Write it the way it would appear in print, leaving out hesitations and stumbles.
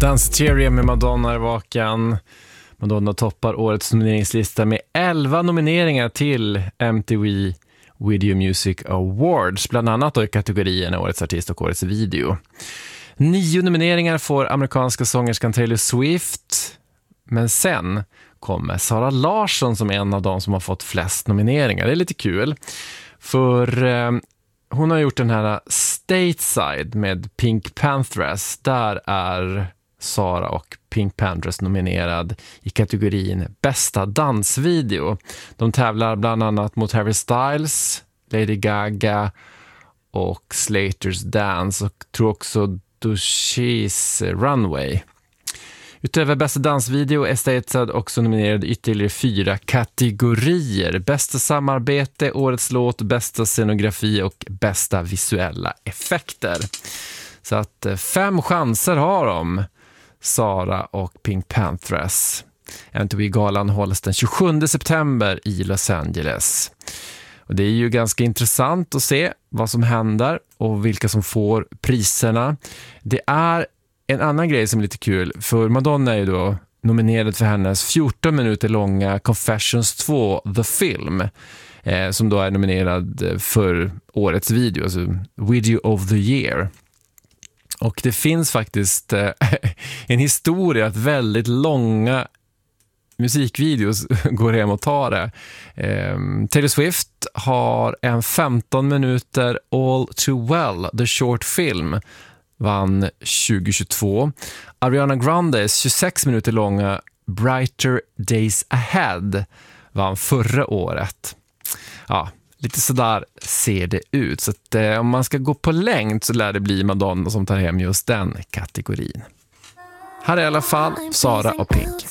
Danceteria med Madonna i vakan. Madonna toppar årets nomineringslista med 11 nomineringar till MTV Video Music Awards, bland annat då i kategorierna Årets artist och Årets video. 9 nomineringar får amerikanska sångerskan Taylor Swift, men sen kommer Sara Larsson som är en av dem som har fått flest nomineringar. Det är lite kul, för hon har gjort den här Stateside med Pink Panthers. Där är Sara och Pink Panthers nominerad i kategorin bästa dansvideo. De tävlar bland annat mot Harry Styles, Lady Gaga och Slater's Dance, och tror också Dushies Runway. Utöver bästa dansvideo är Stateside också nominerad ytterligare 4 kategorier: bästa samarbete, årets låt, bästa scenografi och bästa visuella effekter. Så att 5 chanser har de, Sara och Pink Panthers. MTV-galan hålls den 27 september i Los Angeles. Och det är ju ganska intressant att se vad som händer och vilka som får priserna. Det är en annan grej som är lite kul, för Madonna är ju då nominerad för hennes 14 minuter långa Confessions 2, The Film, som då är nominerad för årets video, alltså Video of the Year. Och det finns faktiskt en historia att väldigt långa musikvideos går hem och tar det. Taylor Swift har en 15 minuter All Too Well, The Short Film, vann 2022. Ariana Grandes 26 minuter långa Brighter Days Ahead vann förra året. Ja, lite sådär ser det ut. Så att, om man ska gå på längd så lär det bli Madonna som tar hem just den kategorin. Här är i alla fall Sara och Pink.